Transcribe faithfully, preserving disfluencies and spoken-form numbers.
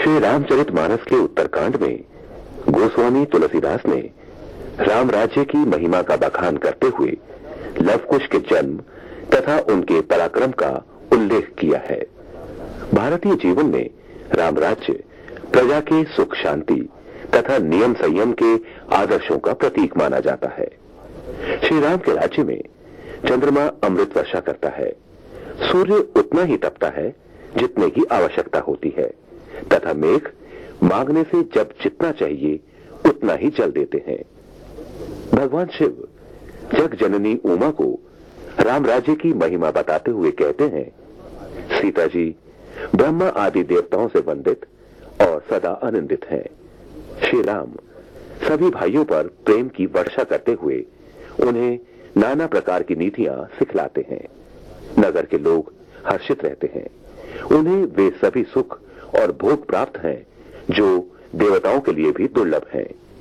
श्री रामचरितमानस के उत्तरकांड में गोस्वामी तुलसीदास ने राम राज्य की महिमा का बखान करते हुए लवकुश के जन्म तथा उनके पराक्रम का उल्लेख किया है। भारतीय जीवन में राम राज्य प्रजा के सुख शांति तथा नियम संयम के आदर्शों का प्रतीक माना जाता है। श्री राम के राज्य में चंद्रमा अमृत वर्षा करता है, सूर्य उतना ही तपता है जितने की आवश्यकता होती है तथा मेघ मांगने से जब जितना चाहिए उतना ही जल देते हैं। भगवान शिव जग जननी उमा को राम राज्य की महिमा बताते हुए कहते हैं, सीता जी ब्रह्मा आदि देवताओं से वंदित और सदा आनंदित हैं। श्री राम सभी भाइयों पर प्रेम की वर्षा करते हुए उन्हें नाना प्रकार की नीतियां सिखलाते हैं। नगर के लोग हर्षित रहते हैं, उन्हें वे सभी सुख और भोग प्राप्त हैं जो देवताओं के लिए भी दुर्लभ हैं।